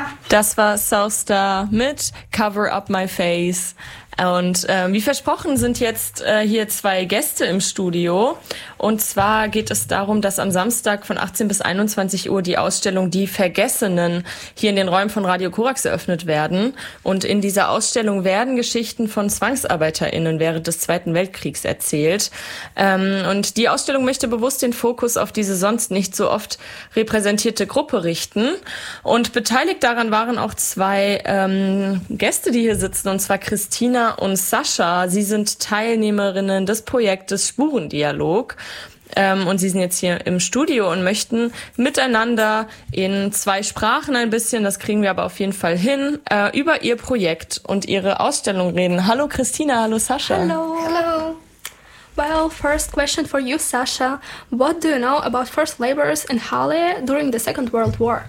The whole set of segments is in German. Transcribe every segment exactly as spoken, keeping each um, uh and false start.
Das war Southstar mit Cover Up My Face. Und äh, wie versprochen sind jetzt äh, hier zwei Gäste im Studio. Und zwar geht es darum, dass am Samstag von achtzehn bis einundzwanzig Uhr die Ausstellung Die Vergessenen hier in den Räumen von Radio Korax eröffnet werden. Und in dieser Ausstellung werden Geschichten von ZwangsarbeiterInnen während des Zweiten Weltkriegs erzählt. Ähm, und die Ausstellung möchte bewusst den Fokus auf diese sonst nicht so oft repräsentierte Gruppe richten. Und beteiligt daran waren auch zwei ähm, Gäste, die hier sitzen, und zwar Christina und Sascha. Sie sind Teilnehmerinnen des Projektes Spurendialog. Ähm, und sie sind jetzt hier im Studio und möchten miteinander in zwei Sprachen ein bisschen, das kriegen wir aber auf jeden Fall hin, äh, über ihr Projekt und ihre Ausstellung reden. Hallo Christina, hallo Sascha. Hello. Hello. Well, first question for you, Sasha. What do you know about forced labors in Halle during the Second World War?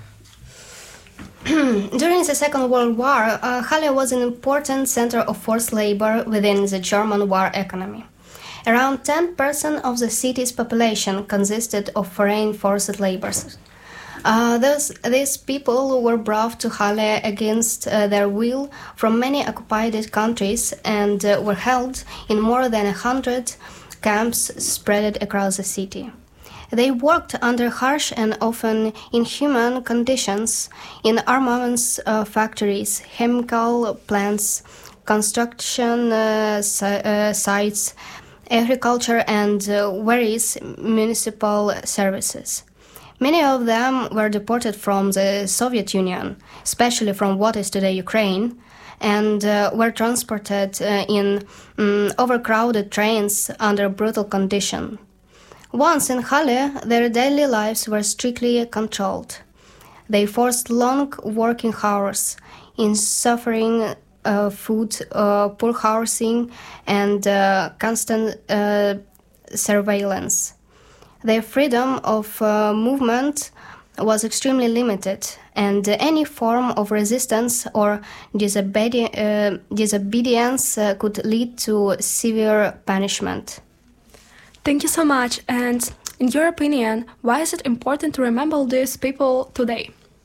During the Second World War, uh, Halle was an important center of forced labor within the German war economy. Around ten percent of the city's population consisted of foreign forced laborers. Uh, those, these people were brought to Halle against uh, their will from many occupied countries and uh, were held in more than a hundred camps spread across the city. They worked under harsh and often inhuman conditions in armaments uh, factories, chemical plants, construction uh, si- uh, sites, agriculture, and uh, various municipal services. Many of them were deported from the Soviet Union, especially from what is today Ukraine, and uh, were transported uh, in um, overcrowded trains under brutal conditions. Once in Halle, their daily lives were strictly controlled. They forced long working hours in suffering uh, food, uh, poor housing, and uh, constant uh, surveillance. Their freedom of uh, movement was extremely limited, and any form of resistance or disobedi- uh, disobedience uh, could lead to severe punishment. Thank you so much. And in your opinion, why is it important to remember these people today?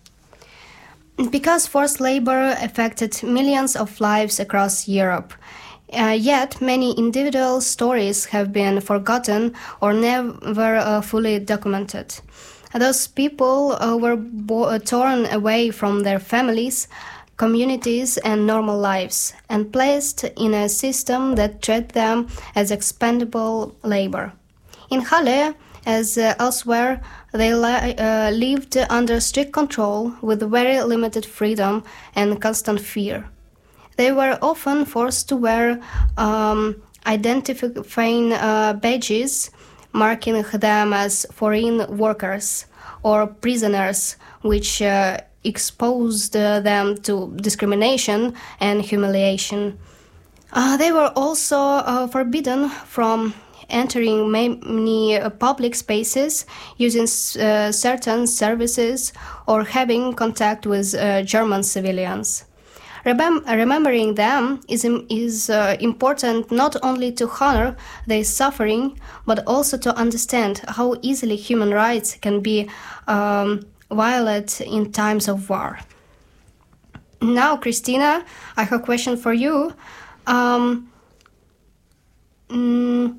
Because forced labor affected millions of lives across Europe. Uh, yet many individual stories have been forgotten or never uh, fully documented. Those people uh, were bo- torn away from their families, communities, and normal lives, and placed in a system that treated them as expendable labor. In Halle, as uh, elsewhere, they li- uh, lived under strict control with very limited freedom and constant fear. They were often forced to wear um, identifying uh, badges, marking them as foreign workers or prisoners, which uh, exposed uh, them to discrimination and humiliation. Uh, they were also uh, forbidden from entering many uh, public spaces, using uh, certain services, or having contact with uh, German civilians. Remem- remembering them is, is uh, important not only to honor their suffering, but also to understand how easily human rights can be um, violated in times of war. Now, Christina, I have a question for you. Um, mm,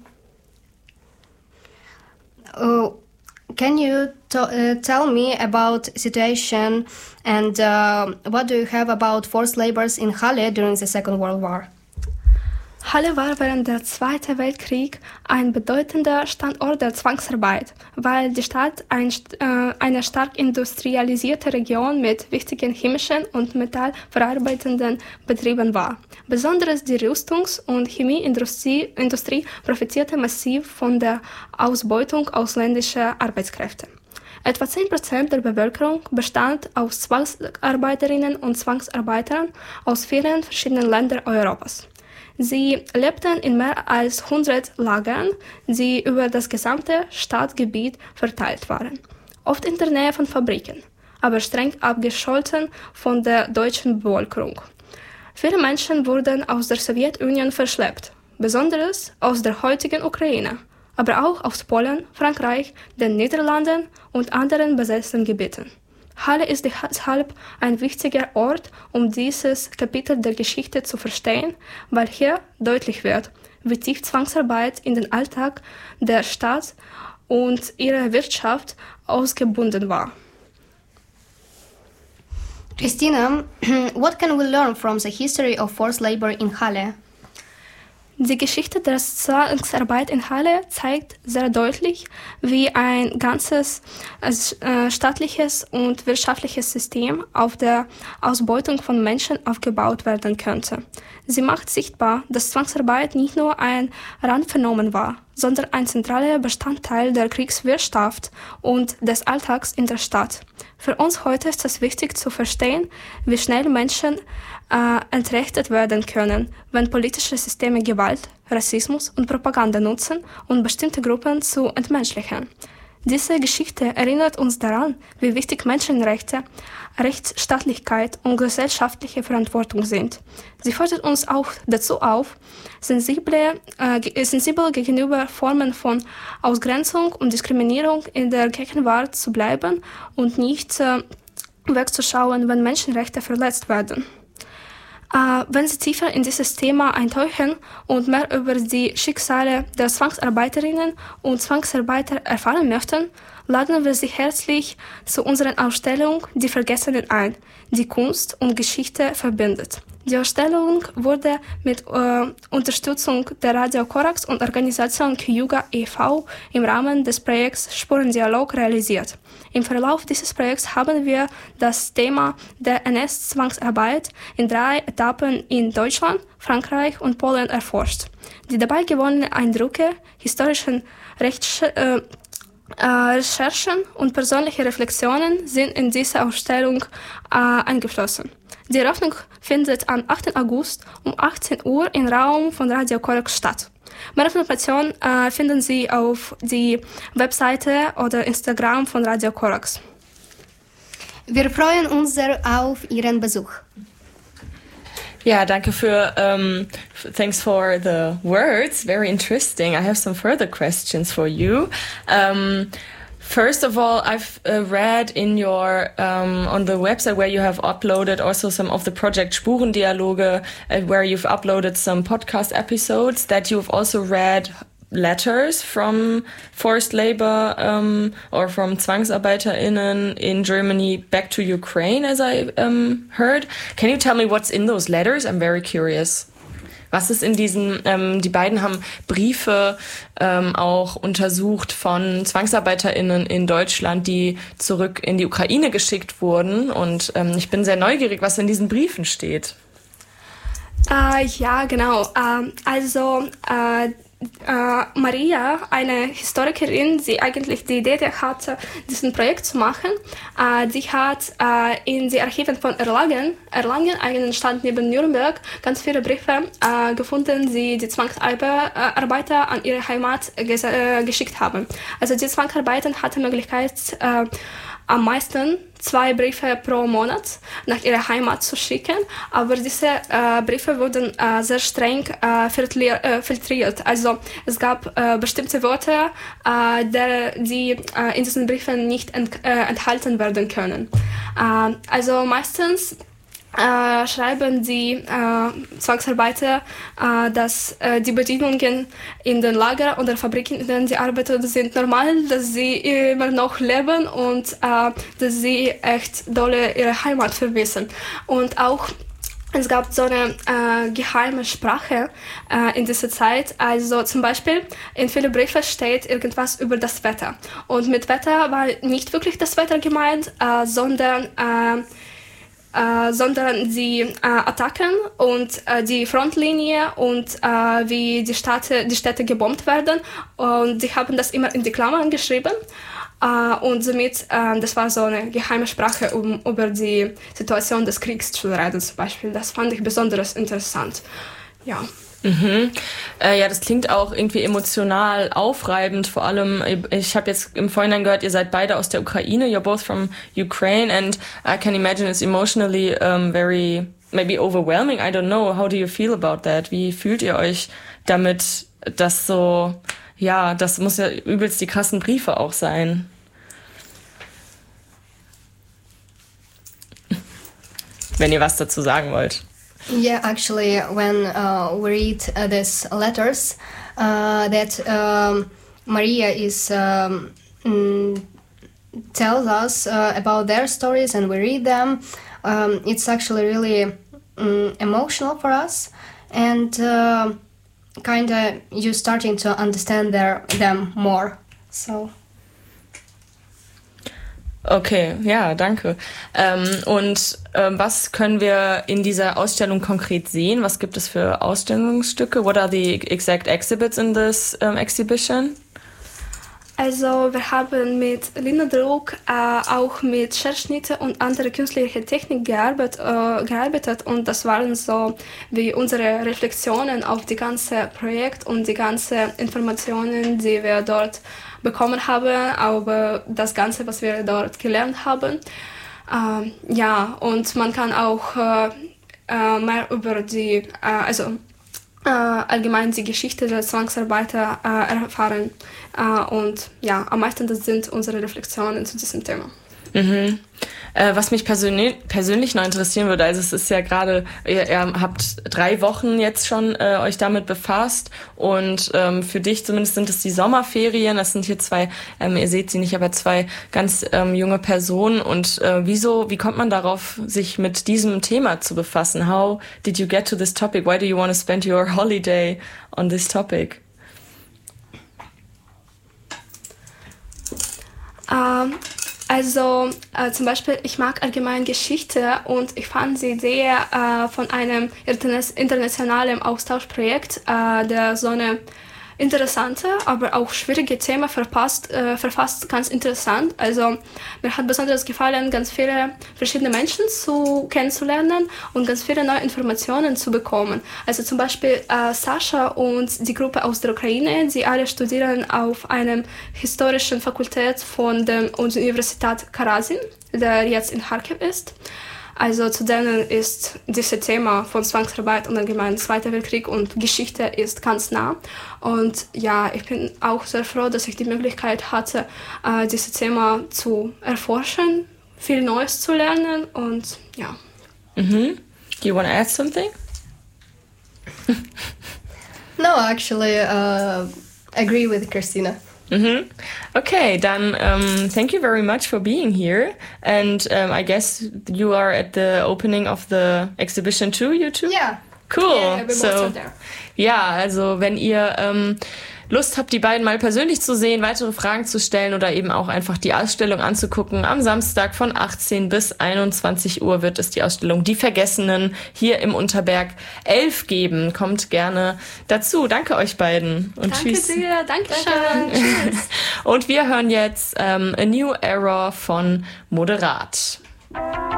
uh, can you to, uh, tell me about situation and uh, what do you have about forced labors in Halle during the Second World War? Halle war während der Zweiten Weltkrieg ein bedeutender Standort der Zwangsarbeit, weil die Stadt ein, äh, eine stark industrialisierte Region mit wichtigen chemischen und metallverarbeitenden Betrieben war. Besonders die Rüstungs- und Chemieindustrie Industrie profitierte massiv von der Ausbeutung ausländischer Arbeitskräfte. Etwa zehn Prozent der Bevölkerung bestand aus Zwangsarbeiterinnen und Zwangsarbeitern aus vielen verschiedenen Ländern Europas. Sie lebten in mehr als hundert Lagern, die über das gesamte Stadtgebiet verteilt waren, oft in der Nähe von Fabriken, aber streng abgescholten von der deutschen Bevölkerung. Viele Menschen wurden aus der Sowjetunion verschleppt, besonders aus der heutigen Ukraine, aber auch aus Polen, Frankreich, den Niederlanden und anderen besetzten Gebieten. Halle ist deshalb ein wichtiger Ort, um dieses Kapitel der Geschichte zu verstehen, weil hier deutlich wird, wie tief Zwangsarbeit in den Alltag der Stadt und ihre Wirtschaft ausgebunden war. Christina, what can we learn from the history of forced labor in Halle? Die Geschichte der Zwangsarbeit in Halle zeigt sehr deutlich, wie ein ganzes äh, staatliches und wirtschaftliches System auf der Ausbeutung von Menschen aufgebaut werden könnte. Sie macht sichtbar, dass Zwangsarbeit nicht nur ein Randphänomen war, sondern ein zentraler Bestandteil der Kriegswirtschaft und des Alltags in der Stadt. Für uns heute ist es wichtig zu verstehen, wie schnell Menschen äh, entrechtet werden können, wenn politische Systeme Gewalt, Rassismus und Propaganda nutzen, um bestimmte Gruppen zu entmenschlichen. Diese Geschichte erinnert uns daran, wie wichtig Menschenrechte, Rechtsstaatlichkeit und gesellschaftliche Verantwortung sind. Sie fordert uns auch dazu auf, sensible, äh, sensibel gegenüber Formen von Ausgrenzung und Diskriminierung in der Gegenwart zu bleiben und nicht äh, wegzuschauen, wenn Menschenrechte verletzt werden. Äh, wenn Sie tiefer in dieses Thema eintauchen und mehr über die Schicksale der Zwangsarbeiterinnen und Zwangsarbeiter erfahren möchten, laden wir Sie herzlich zu unserer Ausstellung Die Vergessenen ein, die Kunst und Geschichte verbindet. Die Ausstellung wurde mit äh, Unterstützung der Radio Korax und Organisation Kyuga e V im Rahmen des Projekts Spurendialog realisiert. Im Verlauf dieses Projekts haben wir das Thema der N S-Zwangsarbeit in drei Etappen in Deutschland, Frankreich und Polen erforscht. Die dabei gewonnenen Eindrücke, historischen Rechts äh, Äh, Recherchen und persönliche Reflexionen sind in diese Ausstellung äh, eingeflossen. Die Eröffnung findet am achten August um achtzehn Uhr im Raum von Radio Korax statt. Mehr Informationen äh, finden Sie auf die Webseite oder Instagram von Radio Korax. Wir freuen uns sehr auf Ihren Besuch. Ja, danke für, um, thanks for the words. Very interesting. I have some further questions for you. Um, first of all, I've uh, read in your, um, on the website where you have uploaded also some of the project Spurendialoge, uh, where you've uploaded some podcast episodes, that you've also read letters from forced labor um, or from ZwangsarbeiterInnen in Germany back to Ukraine, as I um, heard. Can you tell me what's in those letters? I'm very curious. Was ist in diesen, ähm, die beiden haben Briefe ähm, auch untersucht von ZwangsarbeiterInnen in Deutschland, die zurück in die Ukraine geschickt wurden. Und ähm, ich bin sehr neugierig, was in diesen Briefen steht. Äh, ja, genau. Ähm, also, äh, Uh, Maria, eine Historikerin, die eigentlich die Idee hatte, diesen Projekt zu machen, uh, die hat uh, in den Archiven von Erlangen, Erlangen, eine Stadt neben Nürnberg, ganz viele Briefe uh, gefunden, die die Zwangsarbeiter an ihre Heimat ges- äh, geschickt haben. Also die Zwangsarbeiter hatten die Möglichkeit, äh, am meisten zwei Briefe pro Monat nach ihrer Heimat zu schicken, aber diese äh, Briefe wurden äh, sehr streng äh, filtrier, äh, filtriert. Also es gab äh, bestimmte Wörter, äh, der, die äh, in diesen Briefen nicht ent, äh, enthalten werden können. Äh, also meistens Äh, schreiben die äh, Zwangsarbeiter, äh, dass äh, die Bedingungen in den Lagern oder Fabriken, in denen sie arbeiten, sind normal, dass sie immer noch leben und äh, dass sie echt dolle ihre Heimat vermissen. Und auch es gab so eine äh, geheime Sprache äh, in dieser Zeit. Also zum Beispiel in vielen Briefen steht irgendwas über das Wetter. Und mit Wetter war nicht wirklich das Wetter gemeint, äh, sondern äh, Äh, sondern die äh, Attacken und äh, die Frontlinie und äh, wie die Städte, die Städte gebombt werden. Und sie haben das immer in die Klammern geschrieben. Äh, und somit, äh, das war so eine geheime Sprache, um über die Situation des Kriegs zu reden zum Beispiel. Das fand ich besonders interessant. Ja. Mhm. Äh, ja, das klingt auch irgendwie emotional aufreibend. Vor allem, ich habe jetzt im Vorhinein gehört, ihr seid beide aus der Ukraine. You're both from Ukraine and I can imagine it's emotionally um, very, maybe overwhelming. I don't know. How do you feel about that? Wie fühlt ihr euch damit, dass so, ja, das muss ja übelst die krassen Briefe auch sein. wenn ihr was dazu sagen wollt. Yeah, actually, when uh, we read uh, these letters, uh, that um, Maria is um, mm, tells us uh, about their stories, and we read them. Um, it's actually really um, emotional for us, and uh, kind of you starting to understand their them more. So. Okay, ja, danke. Ähm, und ähm, was können wir in dieser Ausstellung konkret sehen? Was gibt es für Ausstellungsstücke? What are the exact exhibits in this um, exhibition? Also wir haben mit Linoldruck äh, auch mit Scherzschnitte und andere künstliche Technik gearbeitet, äh, gearbeitet und das waren so wie unsere Reflexionen auf die ganze Projekt und die ganzen Informationen, die wir dort bekommen haben, über das Ganze, was wir dort gelernt haben. Ähm, ja, und man kann auch äh, äh, mehr über die, äh, also äh, allgemein die Geschichte der Zwangsarbeiter äh, erfahren. Uh, und ja, am meisten das sind unsere Reflexionen zu diesem Thema. Mhm. Äh, was mich persönlich, persönlich noch interessieren würde, also es ist ja gerade, ihr, ihr habt drei Wochen jetzt schon äh, euch damit befasst und ähm, für dich zumindest sind es die Sommerferien, das sind hier zwei, ähm, ihr seht sie nicht, aber zwei ganz ähm, junge Personen und äh, wieso, wie kommt man darauf, sich mit diesem Thema zu befassen? How did you get to this topic? Why do you want to spend your holiday on this topic? Ähm, also äh, zum Beispiel, ich mag allgemein Geschichte und ich fand sie sehr äh, von einem interna- internationalen Austauschprojekt, äh, der so eine interessante, aber auch schwierige Themen verpasst, äh, verfasst, ganz interessant. Also mir hat besonders gefallen, ganz viele verschiedene Menschen zu kennenzulernen und ganz viele neue Informationen zu bekommen. Also zum Beispiel äh, Sascha und die Gruppe aus der Ukraine, die alle studieren auf einem historischen Fakultät von der Universität Karazin, der jetzt in Kharkiv ist. Also zu denen ist dieses Thema von Zwangsarbeit und allgemein Zweiter Weltkrieg und Geschichte ist ganz nah. Und ja, ich bin auch sehr froh, dass ich die Möglichkeit hatte, äh, dieses Thema zu erforschen, viel Neues zu lernen und ja. Mhm. Do you want to add something? No, actually, uh, agree with Christina. Mm-hmm. Okay, then um, thank you very much for being here. And um, I guess you are at the opening of the exhibition too, you two? Yeah. Cool. Yeah, So, ja, also wenn ihr ähm, Lust habt, die beiden mal persönlich zu sehen, weitere Fragen zu stellen oder eben auch einfach die Ausstellung anzugucken, am Samstag von achtzehn bis einundzwanzig Uhr wird es die Ausstellung Die Vergessenen hier im Unterberg elf geben. Kommt gerne dazu. Danke euch beiden. Und danke tschüss. dir. Danke schön. Und wir hören jetzt ähm, A New Era von Moderat.